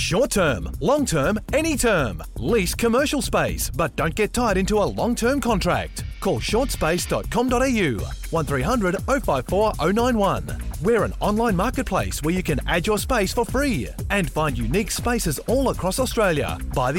Short term, long term, any term. Lease commercial space, but don't get tied into a long-term contract. Call shortspace.com.au 1300 054 091. We're an online marketplace where you can add your space for free and find unique spaces all across Australia. Buy the